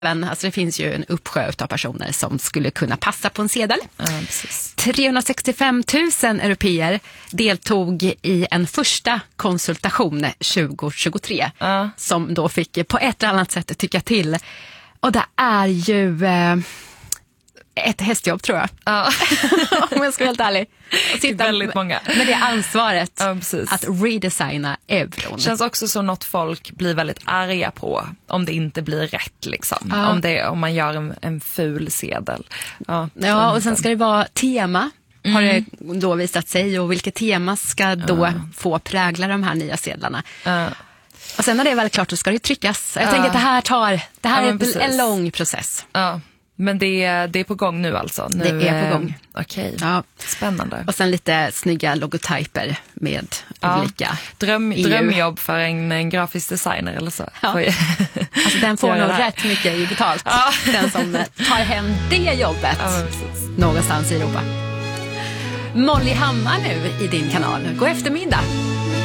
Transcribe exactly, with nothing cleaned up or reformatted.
Alltså det finns ju en uppsjö av personer som skulle kunna passa på en sedel. Ja, precis. trehundrasextiofem tusen europeer deltog i en första konsultation tjugo tjugotre Ja. som då fick på ett eller annat sätt tycka till. Och det är ju eh, ett hästjobb, tror jag. Ja. Om jag ska vara helt ärlig. Det är väldigt många. Med det ansvaret Ja, precis. att redesigna euron. Känns också som något folk blir väldigt arga på om det inte blir rätt liksom. Ja. Om, det, om man gör en, en ful sedel. Ja, Ja, och sen ska det vara tema. Mm. Har det då visat sig, och vilket tema ska då Ja. få prägla de här nya sedlarna. Ja. Och sen när det är väl klart så ska det tryckas. Jag Ja. tänker att det här tar, det här Ja, är men en, en precis. lång process. Ja. Men det är, det är på gång nu alltså? Nu, Det är på eh, gång. Okej, Ja. spännande. Och sen lite snygga logotyper med Ja. olika Dröm, E U. drömjobb för en, en grafisk designer eller så. Ja. Får jag- Alltså den får göra nog det här. rätt mycket i betalt. Ja. Den som tar hem det jobbet Ja, men precis. någonstans i Europa. Molly Hammar nu i din kanal. God eftermiddag.